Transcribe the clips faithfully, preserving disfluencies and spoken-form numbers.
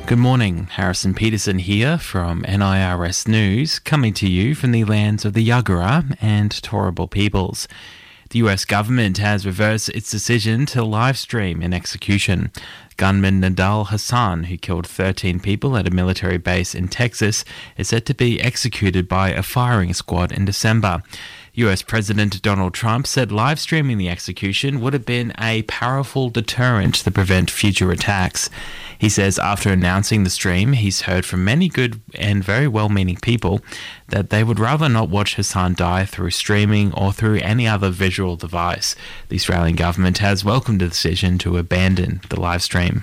Good morning, Harrison Peterson here from N I R S News, coming to you from the lands of the Yagara and Turrbal peoples. The U S government has reversed its decision to live stream an execution. Gunman Nidal Hasan, who killed thirteen people at a military base in Texas, is said to be executed by a firing squad in December. U S President Donald Trump said live streaming the execution would have been a powerful deterrent to prevent future attacks. He says after announcing the stream, he's heard from many good and very well-meaning people that they would rather not watch Hasan die through streaming or through any other visual device. The Australian government has welcomed the decision to abandon the live stream.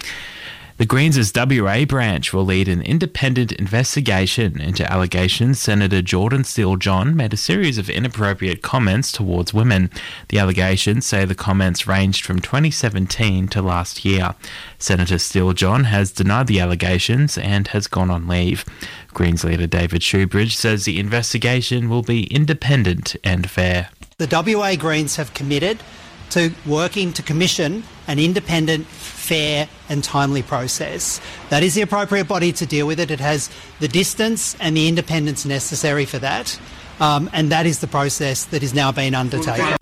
The Greens' W A branch will lead an independent investigation into allegations Senator Jordan Steele-John made a series of inappropriate comments towards women. The allegations say the comments ranged from twenty seventeen to last year. Senator Steele-John has denied the allegations and has gone on leave. Greens leader David Shoebridge says the investigation will be independent and fair. The W A Greens have committed to working to commission an independent, fair and timely process. That is the appropriate body to deal with it. It has the distance and the independence necessary for that, um, and that is the process that is now being undertaken.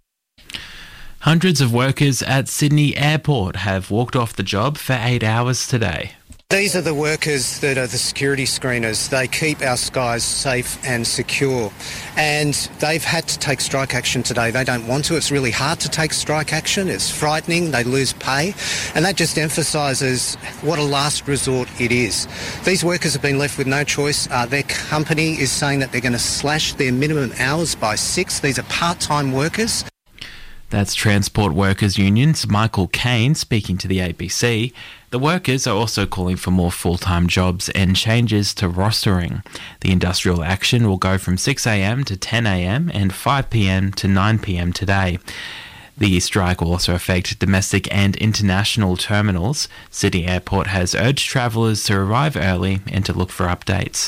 Hundreds of workers at Sydney Airport have walked off the job for eight hours today. These are the workers that are the security screeners. They keep our skies safe and secure. And they've had to take strike action today. They don't want to. It's really hard to take strike action. It's frightening. They lose pay. And that just emphasises what a last resort it is. These workers have been left with no choice. Uh, their company is saying that they're going to slash their minimum hours by six. These are part-time workers. That's Transport Workers Union's Michael Caine speaking to the A B C. The workers are also calling for more full-time jobs and changes to rostering. The industrial action will go from six a.m. to ten a.m. and five p.m. to nine p.m. today. The strike will also affect domestic and international terminals. Sydney Airport has urged travellers to arrive early and to look for updates.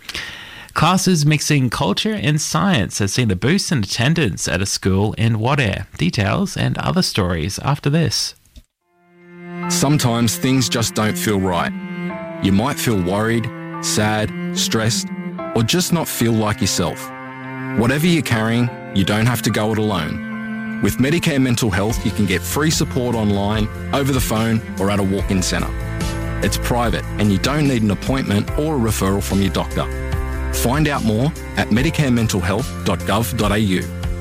Classes mixing culture and science has seen a boost in attendance at a school in Wadair. Details and other stories after this. Sometimes things just don't feel right. You might feel worried, sad, stressed, or just not feel like yourself. Whatever you're carrying, you don't have to go it alone. With Medicare Mental Health, you can get free support online, over the phone, or at a walk-in centre. It's private and you don't need an appointment or a referral from your doctor. Find out more at medicare mental health dot gov dot a u.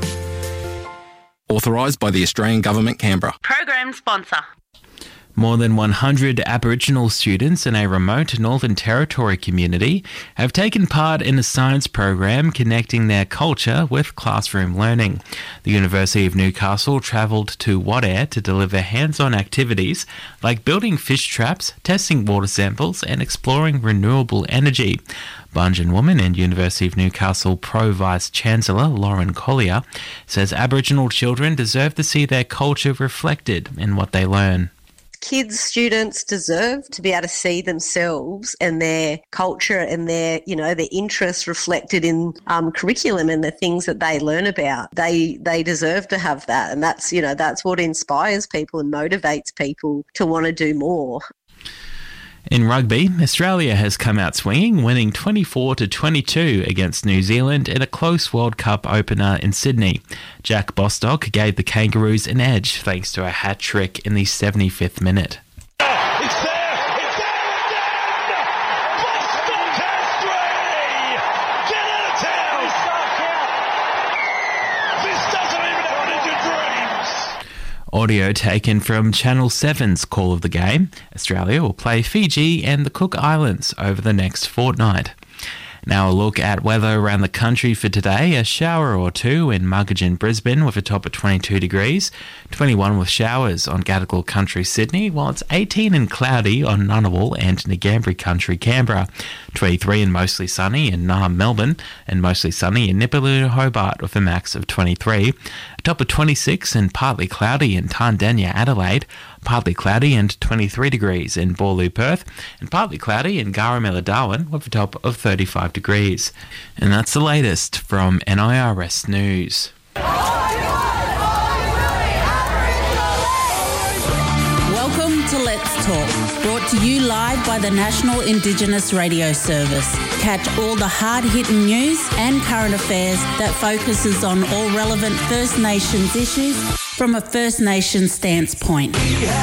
Authorised by the Australian Government, Canberra. Program sponsor. More than one hundred Aboriginal students in a remote Northern Territory community have taken part in a science program connecting their culture with classroom learning. The University of Newcastle travelled to Wadair to deliver hands-on activities like building fish traps, testing water samples and exploring renewable energy. Bunjan woman and University of Newcastle Pro Vice-Chancellor Lauren Collier says Aboriginal children deserve to see their culture reflected in what they learn. Kids, students deserve to be able to see themselves and their culture and their, you know, their interests reflected in um, curriculum and the things that they learn about. They they deserve to have that, and that's, you know, that's what inspires people and motivates people to want to do more. In rugby, Australia has come out swinging, winning twenty-four to twenty-two against New Zealand in a close World Cup opener in Sydney. Jack Bostock gave the Kangaroos an edge thanks to a hat-trick in the seventy-fifth minute. It's there! It's there! It's there! Bostock has three! Get out of town! This doesn't even happen in your dreams! Audio taken from Channel seven's call of the game. Australia will play Fiji and the Cook Islands over the next fortnight. Now a look at weather around the country for today. A shower or two in Muggeridge, Brisbane with a top of twenty-two degrees, twenty-one with showers on Gadigal Country, Sydney, while it's eighteen and cloudy on Ngunnawal and Ngambri Country, Canberra, twenty-three and mostly sunny in Naarm, Melbourne, and mostly sunny in Nipaloo, Hobart with a max of twenty-three, a top of twenty-six and partly cloudy in Tandanya, Adelaide, partly cloudy and twenty-three degrees in Boorloo, Perth, and partly cloudy in Garamela, Darwin with a top of thirty-five degrees. And that's the latest from N I R S News. Welcome to Let's Talk, brought to you live by the National Indigenous Radio Service. Catch all the hard-hitting news and current affairs that focuses on all relevant First Nations issues from a First Nations stance point.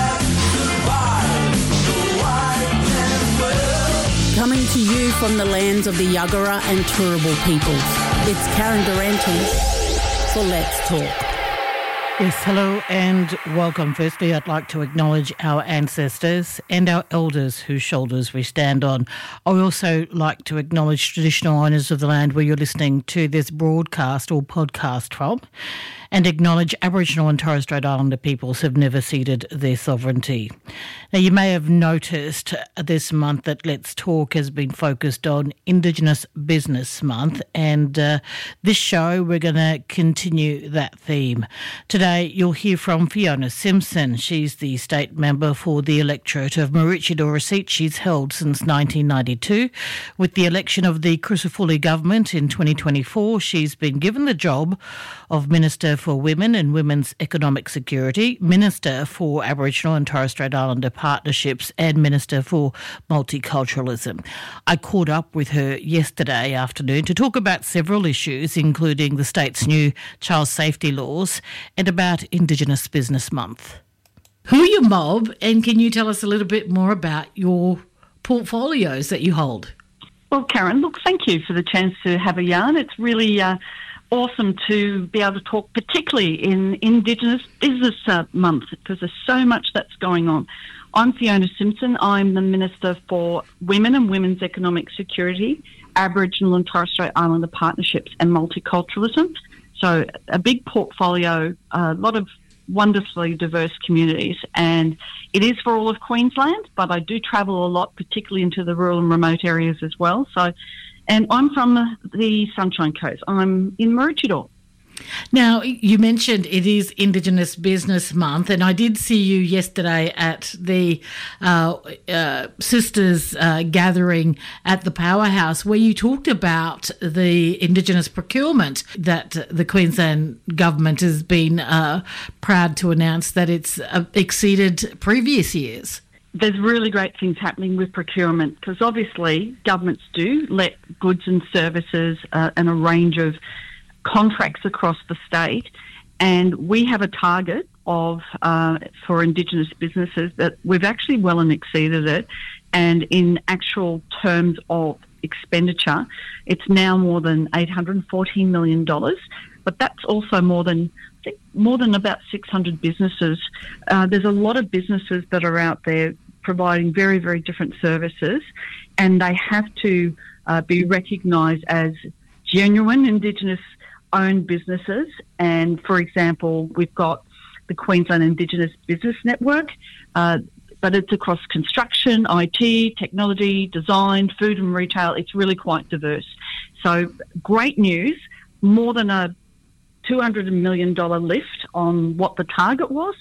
Coming to you from the lands of the Yuggera and Turrbal peoples, it's Karen Durante for Let's Talk. Yes, hello and welcome. Firstly, I'd like to acknowledge our ancestors and our elders whose shoulders we stand on. I would also like to acknowledge traditional owners of the land where you're listening to this broadcast or podcast from, and acknowledge Aboriginal and Torres Strait Islander peoples have never ceded their sovereignty. Now, you may have noticed this month that Let's Talk has been focused on Indigenous Business Month, and uh, this show we're going to continue that theme. Today you'll hear from Fiona Simpson. She's the state member for the electorate of Maroochydore, a seat she's held since nineteen ninety-two. With the election of the Crisafulli government in twenty twenty-four, she's been given the job of Minister for Women and Women's Economic Security, Minister for Aboriginal and Torres Strait Islander Partnerships, and Minister for Multiculturalism. I caught up with her yesterday afternoon to talk about several issues, including the state's new child safety laws and about Indigenous Business Month. Who are your mob, and can you tell us a little bit more about your portfolios that you hold? Well, Karen, look, thank you for the chance to have a yarn. It's really uh, awesome to be able to talk, particularly in Indigenous Business uh, Month, because there's so much that's going on. I'm Fiona Simpson. I'm the Minister for Women and Women's Economic Security, Aboriginal and Torres Strait Islander Partnerships and Multiculturalism. So a big portfolio, a lot of wonderfully diverse communities, and it is for all of Queensland, but I do travel a lot, particularly into the rural and remote areas as well. So, and I'm from the, the Sunshine Coast. I'm in Maroochydore. Now, you mentioned it is Indigenous Business Month, and I did see you yesterday at the uh, uh, Sisters uh, gathering at the Powerhouse, where you talked about the Indigenous procurement that the Queensland government has been uh, proud to announce that it's uh, exceeded previous years. There's really great things happening with procurement, because obviously governments do let goods and services uh, and a range of contracts across the state, and we have a target of uh, for Indigenous businesses that we've actually well and exceeded it, and in actual terms of expenditure it's now more than eight hundred fourteen million dollars, but that's also more than I think more than about six hundred businesses. Uh, there's a lot of businesses that are out there providing very, very different services, and they have to uh, be recognised as genuine Indigenous owned businesses. And for example, we've got the Queensland Indigenous Business Network, uh, but it's across construction, I T, technology, design, food and retail. It's really quite diverse. So great news, more than a two hundred million dollars lift on what the target was.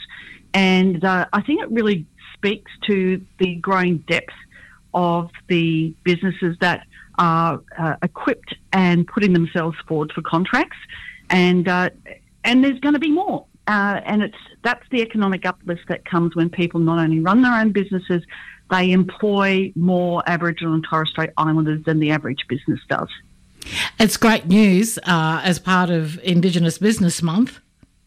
And uh, I think it really speaks to the growing depth of the businesses that are uh, equipped and putting themselves forward for contracts, and uh, and there's going to be more. Uh, and it's that's the economic uplift that comes when people not only run their own businesses, they employ more Aboriginal and Torres Strait Islanders than the average business does. It's great news uh, as part of Indigenous Business Month.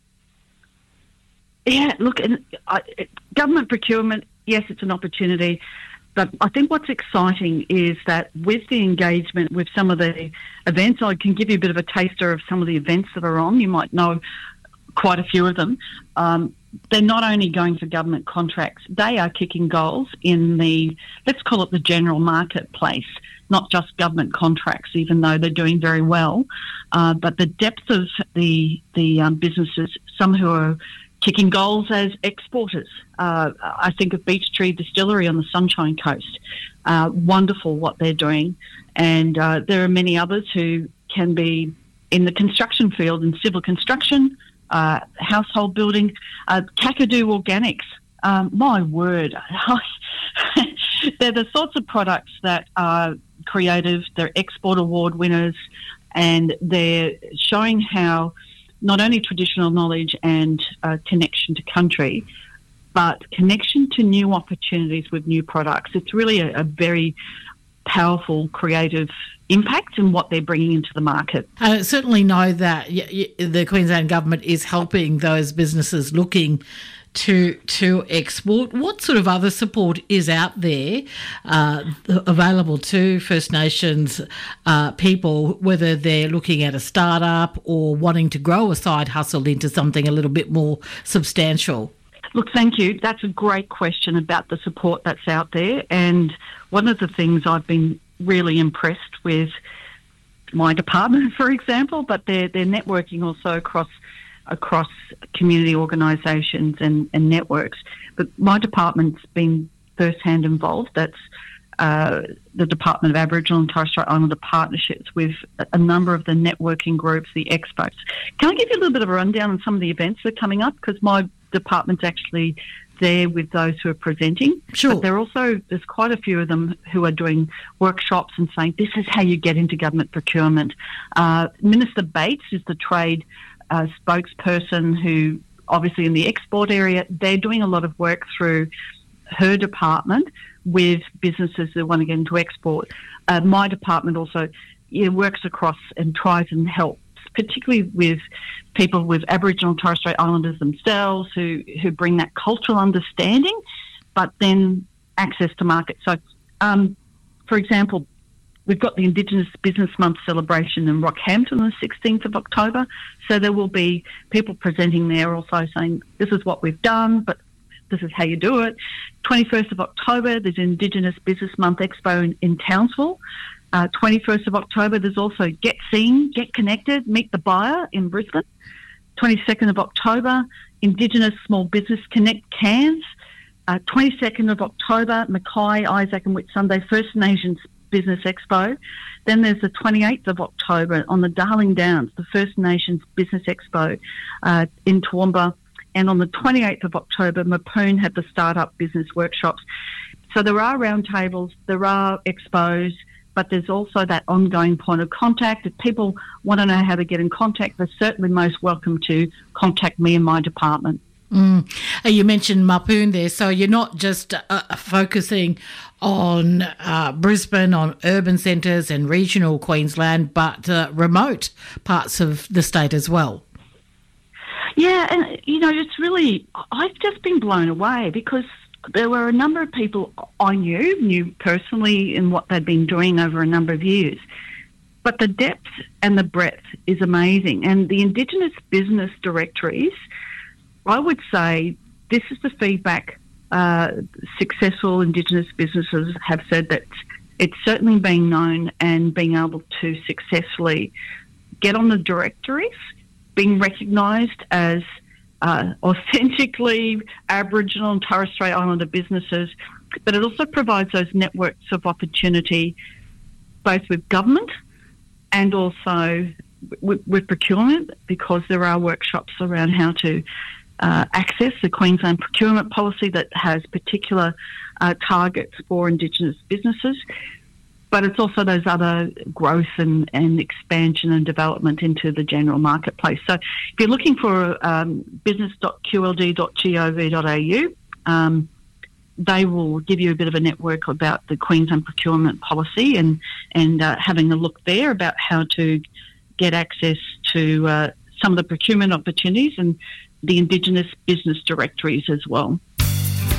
Yeah, look, and, uh, government procurement, yes, it's an opportunity. But I think what's exciting is that with the engagement with some of the events, I can give you a bit of a taster of some of the events that are on. You might know quite a few of them. Um, they're not only going for government contracts, they are kicking goals in the, let's call it the general marketplace, not just government contracts, even though they're doing very well. Uh, but the depth of the, the um, businesses, some who are kicking goals as exporters. Uh, I think of Beech Tree Distillery on the Sunshine Coast. Uh, wonderful what they're doing. And uh, there are many others who can be in the construction field, in civil construction, uh, household building. Uh, Kakadu Organics, um, my word. They're the sorts of products that are creative, they're export award winners, and they're showing how not only traditional knowledge and uh, connection to country, but connection to new opportunities with new products. It's really a, a very powerful, creative impact in what they're bringing into the market. I certainly know that y- y- the Queensland Government is helping those businesses looking to to export. What sort of other support is out there uh, available to First Nations uh, people, whether they're looking at a startup or wanting to grow a side hustle into something a little bit more substantial? Look, thank you. That's a great question about the support that's out there. And one of the things I've been really impressed with my department, for example, but they're, they're networking also across across community organisations and, and networks. But my department's been first-hand involved. That's uh, the Department of Aboriginal and Torres Strait Islander Partnerships with a number of the networking groups, the expos. Can I give you a little bit of a rundown on some of the events that are coming up? Because my department's actually there with those who are presenting. Sure. But there also, there's quite a few of them who are doing workshops and saying, this is how you get into government procurement. Uh, Minister Bates is the trade uh, spokesperson who, obviously in the export area, they're doing a lot of work through her department with businesses that want to get into export. Uh, my department also yeah, works across and tries and helps, particularly with people with Aboriginal and Torres Strait Islanders themselves who, who bring that cultural understanding, but then access to market. So, um, for example, we've got the Indigenous Business Month celebration in Rockhampton on the sixteenth of October. So there will be people presenting there also saying, this is what we've done, but this is how you do it. twenty-first of October, there's Indigenous Business Month Expo in, in Townsville. Uh, twenty-first of October, there's also Get Seen, Get Connected, Meet the Buyer in Brisbane. twenty-second of October, Indigenous Small Business Connect Cairns. Uh, twenty-second of October, Mackay, Isaac and Whitsunday First Nations Business Expo. Then there's the twenty-eighth of October on the Darling Downs, the First Nations Business Expo uh, in Toowoomba. And on the twenty-eighth of October, Mapoon have the Startup Business Workshops. So there are roundtables, there are expos, but there's also that ongoing point of contact. If people want to know how to get in contact, they're certainly most welcome to contact me and my department. Mm. You mentioned Mapoon there, so you're not just uh, focusing on uh, Brisbane, on urban centres and regional Queensland, but uh, remote parts of the state as well. Yeah, and, you know, it's really, I've just been blown away because there were a number of people I knew, knew personally in what they'd been doing over a number of years. But the depth and the breadth is amazing. And the Indigenous business directories, I would say this is the feedback uh, successful Indigenous businesses have said that it's certainly being known and being able to successfully get on the directories, being recognised as uh, authentically Aboriginal and Torres Strait Islander businesses, but it also provides those networks of opportunity both with government and also with, with procurement, because there are workshops around how to uh, access the Queensland procurement policy that has particular uh, targets for Indigenous businesses. But it's also those other growth and, and expansion and development into the general marketplace. So if you're looking for um, business dot q l d dot gov dot a u, um, they will give you a bit of a network about the Queensland procurement policy and, and uh, having a look there about how to get access to uh, some of the procurement opportunities and the Indigenous business directories as well.